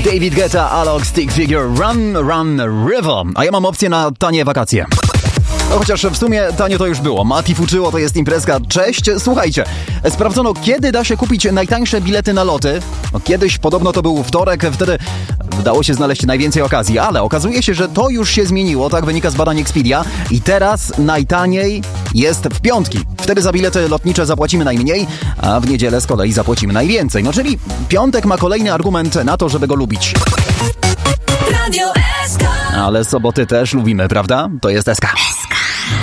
David Guetta, Alok, Stick Figure, Run, Run, River. A ja mam opcję na tanie wakacje. No, chociaż w sumie tanio to już było. Mati Fuczyło, to jest imprezka. Cześć. Słuchajcie, sprawdzono, kiedy da się kupić najtańsze bilety na loty. No, kiedyś podobno to był wtorek, wtedy udało się znaleźć najwięcej okazji, ale okazuje się, że to już się zmieniło, tak wynika z badań Expedia i teraz najtaniej jest w piątki. Wtedy za bilety lotnicze zapłacimy najmniej, a w niedzielę z kolei zapłacimy najwięcej. No czyli piątek ma kolejny argument na to, żeby go lubić. Radio SK. Ale soboty też lubimy, prawda? To jest SK.